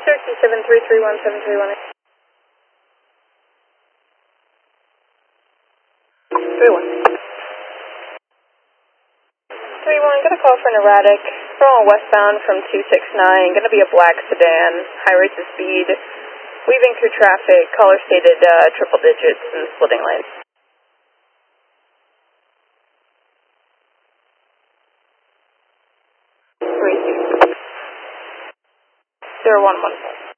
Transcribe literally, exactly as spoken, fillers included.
Cherokee seven three three one seven three one eight. three one. three one, got a call for an erratic. Rolling westbound from two six nine, going to be a black sedan, high rates of speed, weaving through traffic, caller stated uh, triple digits and splitting lanes. three zero one one four.